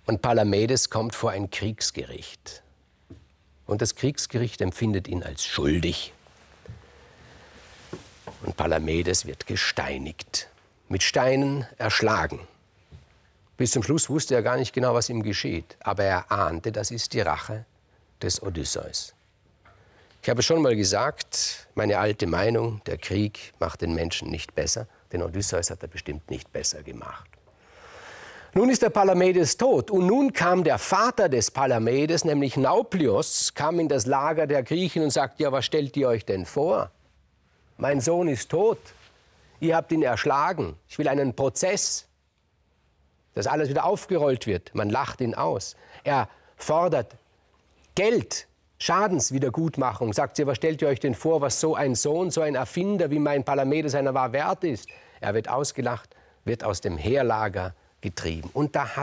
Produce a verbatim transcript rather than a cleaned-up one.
Und Palamedes kommt vor ein Kriegsgericht. Und das Kriegsgericht empfindet ihn als schuldig. Und Palamedes wird gesteinigt, mit Steinen erschlagen. Bis zum Schluss wusste er gar nicht genau, was ihm geschieht. Aber er ahnte, das ist die Rache des Odysseus. Ich habe schon mal gesagt, meine alte Meinung, der Krieg macht den Menschen nicht besser. Den Odysseus hat er bestimmt nicht besser gemacht. Nun ist der Palamedes tot und nun kam der Vater des Palamedes, nämlich Nauplius, kam in das Lager der Griechen und sagte, ja, was stellt ihr euch denn vor? Mein Sohn ist tot, ihr habt ihn erschlagen, ich will einen Prozess, dass alles wieder aufgerollt wird. Man lacht ihn aus. Er fordert Geld, Schadenswiedergutmachung, sagt sie, was stellt ihr euch denn vor, was so ein Sohn, so ein Erfinder, wie mein Palamedes einer war, wert ist? Er wird ausgelacht, wird aus dem Heerlager getrieben. Und da hat